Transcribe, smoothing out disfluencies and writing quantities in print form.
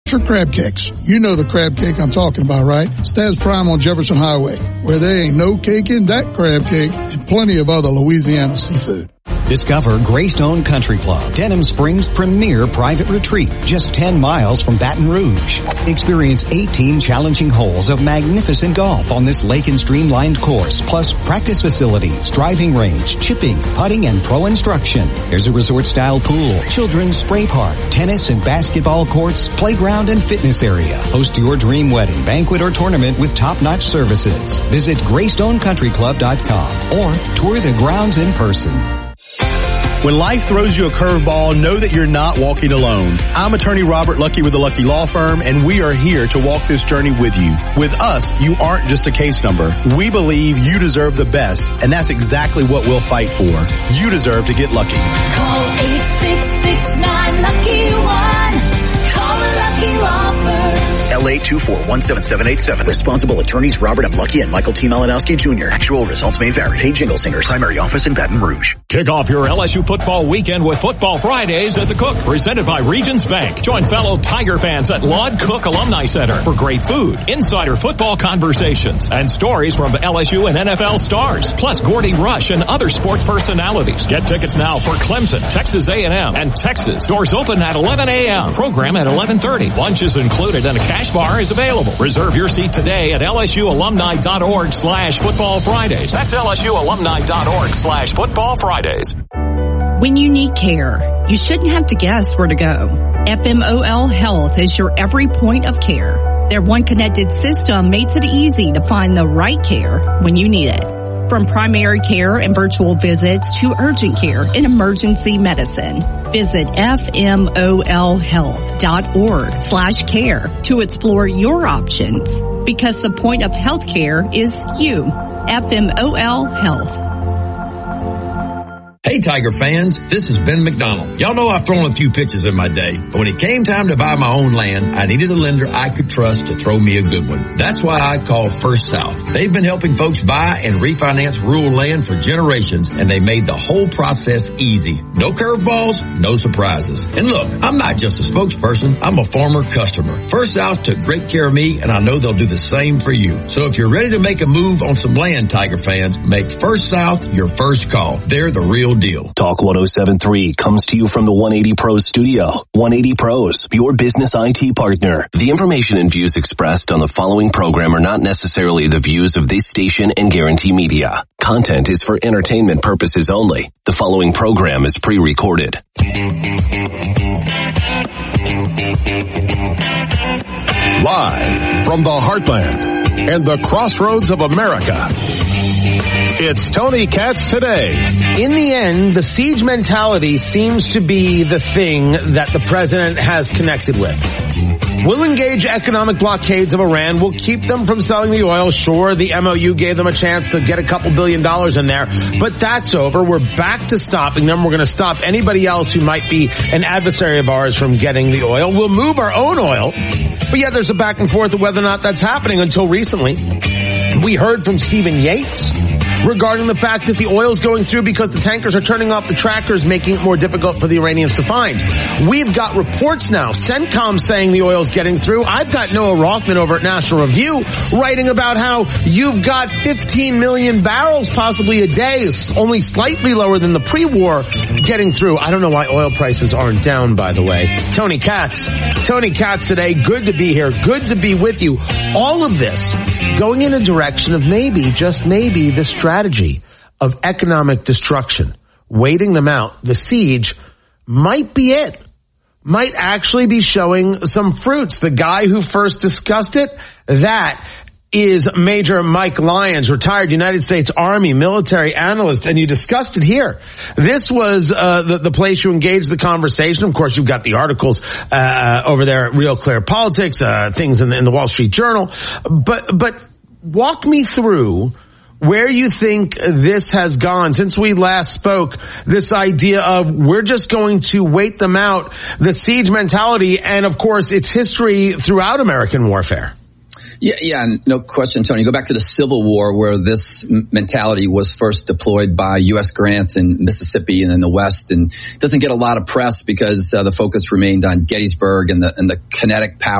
For crab cakes. You know the crab cake I'm talking about, right? Stabs Prime on Jefferson Highway, where there ain't no cake in that crab cake, and plenty of other Louisiana seafood. Discover Greystone Country Club, Denham Springs' premier private retreat, just 10 miles from Baton Rouge. Experience 18 challenging holes of magnificent golf on this lake and streamlined course, plus practice facilities, driving range, chipping, putting, and pro instruction. There's a resort-style pool, children's spray park, tennis and basketball courts, playground and fitness area. Host your dream wedding, banquet, or tournament with top-notch services. Visit GreystoneCountryClub.com or tour the grounds in person. When life throws you a curveball, know that you're not walking alone. I'm attorney Robert Lucky with the Lucky Law Firm, and we are here to walk this journey with you. With us, you aren't just a case number. We believe you deserve the best, and that's exactly what we'll fight for. You deserve to get lucky. Call 866-9-LUCKY-1. Call the Lucky Law Firm. LA 2417787. Responsible attorneys Robert M. Lucky and Michael T. Malinowski Jr. Actual results may vary. Paid Jingle Singers. Primary office in Baton Rouge. Kick off your LSU football weekend with Football Fridays at the Cook, presented by Regions Bank. Join fellow Tiger fans at Lod Cook Alumni Center for great food, insider football conversations, and stories from LSU and NFL stars, plus Gordy Rush and other sports personalities. Get tickets now for Clemson, Texas A&M, and Texas. Doors open at 11 a.m. Program at 11:30. Lunch is included and a cash bar is available. Reserve your seat today at lsualumni.org/Football Fridays. That's lsualumni.org/Football Fridays. When you need care, you shouldn't have to guess where to go. FMOL Health is your every point of care. Their one connected system makes it easy to find the right care when you need it. From primary care and virtual visits to urgent care and emergency medicine. Visit FMOLhealth.org/care to explore your options. Because the point of healthcare is you. FMOL Health. Hey Tiger fans, this is Ben McDonald. Y'all know I've thrown a few pitches in my day, but when it came time to buy my own land, I needed a lender I could trust to throw me a good one. That's why I called First South. They've been helping folks buy and refinance rural land for generations, and they made the whole process easy. No curveballs, no surprises. And look, I'm not just a spokesperson, I'm a former customer. First South took great care of me, and I know they'll do the same for you. So if you're ready to make a move on some land, Tiger fans, make First South your first call. They're the real deal. Talk 1073 comes to you from the 180 Pros studio. 180 Pros, your business IT partner. The information and views expressed on the following program are not necessarily the views of this station and Guarantee Media. Content is for entertainment purposes only. The following program is pre-recorded. Live from the heartland and the crossroads of America, it's Tony Katz Today. In the end, the siege mentality seems to be the thing that the president has connected with. We'll engage economic blockades of Iran. We'll keep them from selling the oil. Sure, the MOU gave them a chance to get a couple $2 billion in there, but that's over. We're back to stopping them. We're going to stop anybody else who might be an adversary of ours from getting the oil. We'll move our own oil. But yeah, there's a back and forth of whether or not that's happening until recently. We heard from Stephen Yates regarding the fact that the oil's going through because the tankers are turning off the trackers, making it more difficult for the Iranians to find. We've got reports now, CENTCOM saying the oil's getting through. I've got Noah Rothman over at National Review writing about how you've got 15 million barrels possibly a day, only slightly lower than the pre-war, getting through. I don't know why oil prices aren't down, by the way. Tony Katz today. Good to be here. Good to be with you. All of this going in a direction of maybe, just maybe, the strategy of economic destruction, waiting them out. The siege might be it. Might actually be showing some fruits. The guy who first discussed it, that is Major Mike Lyons, retired United States Army military analyst, and you discussed it here. This was the place you engaged the conversation. Of course, you've got the articles over there at Real Clear Politics, things in the Wall Street Journal. But walk me through where you think this has gone since we last spoke, this idea of we're just going to wait them out, the siege mentality, and of course its history throughout American warfare. Yeah, no question, Tony. Go back to the Civil War where this mentality was first deployed by U.S. Grant in Mississippi and in the West, and doesn't get a lot of press because the focus remained on Gettysburg and the kinetic power